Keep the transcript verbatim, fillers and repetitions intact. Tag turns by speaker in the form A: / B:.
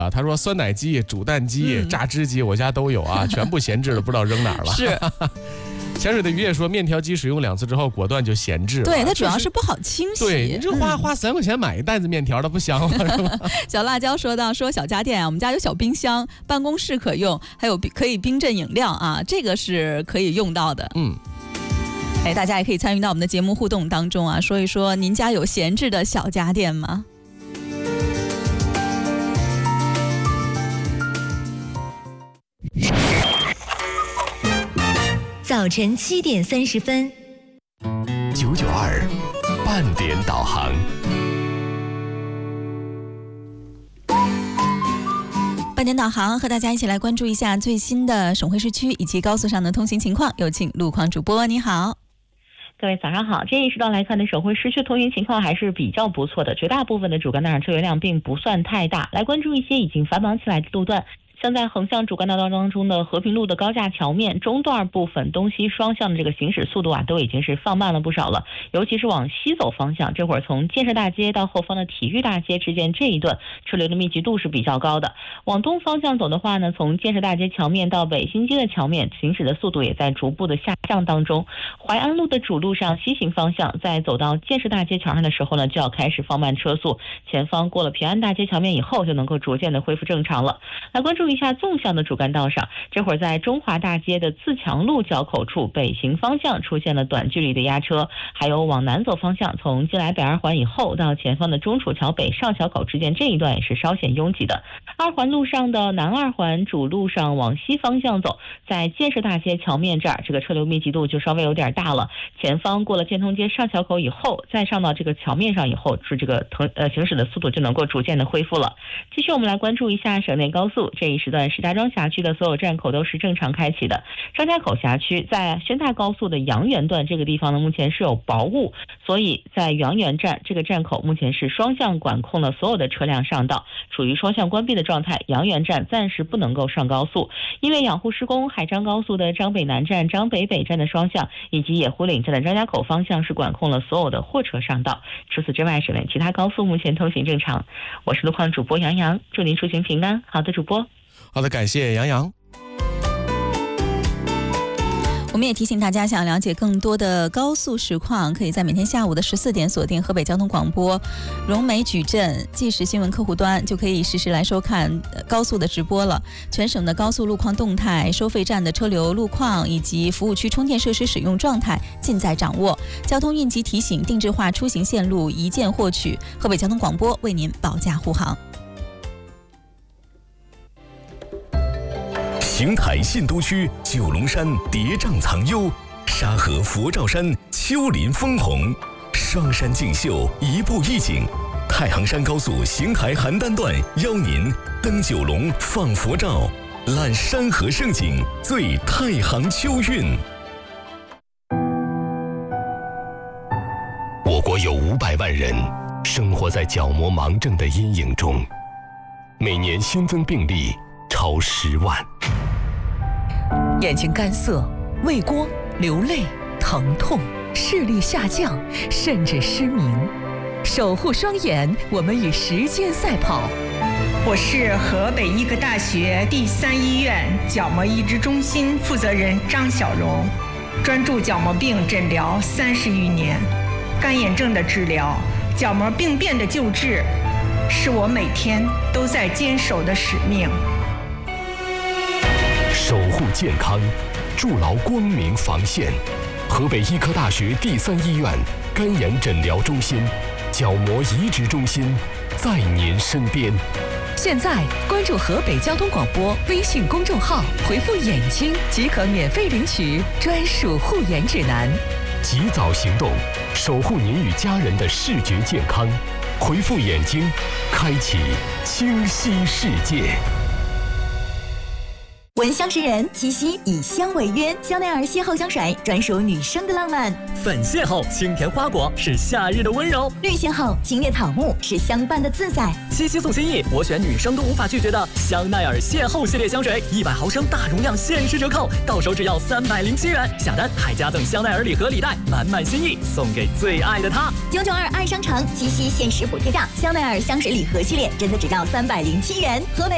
A: 啊，他说酸奶机、煮蛋机、
B: 嗯、
A: 榨汁机，我家都有啊，全部闲置了，不知道扔哪儿了。
B: 是。
A: 潜水的鱼也说，面条机使用两次之后，果断就闲置了。
B: 对，它主要是不好清洗。
A: 对，你这花、嗯、花三块钱买一袋子面条，它不香吗？是吧？
B: 小辣椒说到，说小家电啊，我们家有小冰箱，办公室可用，还有可以冰镇饮料啊，这个是可以用到的。
A: 嗯。
B: 哎，大家也可以参与到我们的节目互动当中啊，说一说您家有闲置的小家电吗？
C: 早晨七点三十分，
D: 九九二半点导航。
B: 半点导航和大家一起来关注一下最新的省会市区以及高速上的通行情况。有请路况主播，你好。
E: 各位早上好，这一时段来看呢，省会市区通行情况还是比较不错的，绝大部分的主干道上车流量并不算太大。来关注一些已经繁忙起来的路段。像在横向主干道当中的和平路的高架桥面中段部分，东西双向的这个行驶速度啊，都已经是放慢了不少了。尤其是往西走方向，这会儿从建设大街到后方的体育大街之间这一段车流的密集度是比较高的。往东方向走的话呢，从建设大街桥面到北新街的桥面，行驶的速度也在逐步的下降当中。淮安路的主路上西行方向，在走到建设大街桥上的时候呢，就要开始放慢车速，前方过了平安大街桥面以后，就能够逐渐的恢复正常了。来关注一下纵向的主干道上，这会儿在中华大街的自强路交口处北行方向出现了短距离的压车，还有往南走方向，从进来北二环以后到前方的中楚桥北上桥口之间这一段也是稍显拥挤的。二环路上的南二环主路上往西方向走，在建设大街桥面这儿，这个车流密集度就稍微有点大了。前方过了建通街上桥口以后，再上到这个桥面上以后，是这个腾呃行驶的速度就能够逐渐的恢复了。继续我们来关注一下省内高速，这一时段石家庄辖区的所有站口都是正常开启的。张家口辖区在宣大高速的阳源段这个地方呢，目前是有薄雾，所以在阳源站这个站口目前是双向管控了所有的车辆上道，处于双向关闭的状态。阳源站暂时不能够上高速，因为养护施工，海张高速的张北南站、张北北站的双向以及野湖岭站的张家口方向是管控了所有的货车上道。除此之外，省内其他高速目前通行正常。我是路况主播杨洋，祝您出行平安。好的，主播。
A: 好的，感谢杨洋。
B: 我们也提醒大家，想了解更多的高速实况，可以在每天下午的十四点锁定河北交通广播荣美矩阵即时新闻客户端，就可以实时来收看高速的直播了。全省的高速路况动态、收费站的车流路况以及服务区充电设施使用状态尽在掌握。交通应急提醒、定制化出行线路一键获取。河北交通广播为您保驾护航。
D: 邢台信都区九龙山叠嶂藏幽，沙河佛照山丘陵枫红，双山竞秀，一步一景。太行山高速邢台邯郸段邀您登九龙放佛照，览山河盛景，醉太行秋韵。我国有五百万人生活在角膜盲症的阴影中，每年新增病例超十万。
F: 眼睛干涩、畏光、流泪、疼痛、视力下降，甚至失明。守护双眼，我们与时间赛跑。
G: 我是河北医科大学第三医院角膜移植中心负责人张小荣，专注角膜病诊疗三十余年，干眼症的治疗、角膜病变的救治，是我每天都在坚守的使命。
D: 守护健康，筑牢光明防线。河北医科大学第三医院干眼诊疗中心、角膜移植中心在您身边。
F: 现在关注河北交通广播微信公众号，回复“眼睛”即可免费领取专属护眼指南。
D: 及早行动，守护您与家人的视觉健康。回复“眼睛”，开启清晰世界。
C: 闻香识人，七夕以香为约，香奈儿邂逅香水专属女生的浪漫。
H: 粉邂逅清甜花果是夏日的温柔，
C: 绿邂逅清冽草木是相伴的自在。
H: 七夕送心意，我选女生都无法拒绝的香奈儿邂逅系列香水，一百毫升大容量限时折扣，到手只要三百零七元，下单还加赠香奈儿礼盒礼袋，满满心意送给最爱的他。
C: 九九二爱商城七夕限时补贴价，香奈儿香水礼盒系列真的只要三百零七元，河北